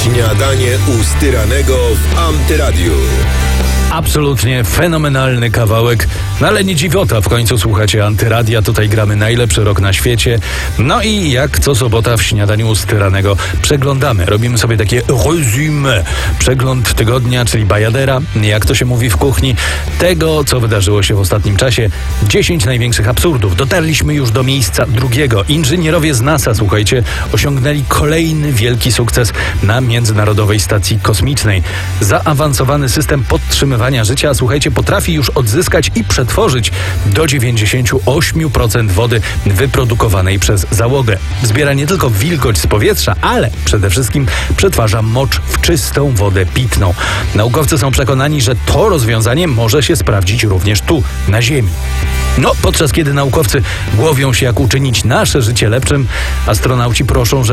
Śniadanie u Styranego w Antyradiu. Absolutnie fenomenalny kawałek, no ale nie dziwota, w końcu słuchacie Antyradia, tutaj gramy najlepszy rock na świecie. No i jak co sobota w Śniadaniu u Styranego przeglądamy, robimy sobie takie résumé, przegląd tygodnia, czyli bajadera, jak to się mówi w kuchni, tego co wydarzyło się w ostatnim czasie. 10 największych absurdów. Dotarliśmy już do miejsca drugiego. Inżynierowie z NASA, słuchajcie, osiągnęli kolejny wielki sukces na Międzynarodowej Stacji Kosmicznej. Zaawansowany system podtrzymywania życia, słuchajcie, potrafi już odzyskać i przetworzyć do 98% wody wyprodukowanej przez załogę. Zbiera nie tylko wilgoć z powietrza, ale przede wszystkim przetwarza mocz w czystą wodę pitną. Naukowcy są przekonani, że to rozwiązanie może się sprawdzić również tu, na Ziemi. No, podczas kiedy naukowcy głowią się, jak uczynić nasze życie lepszym, astronauci proszą,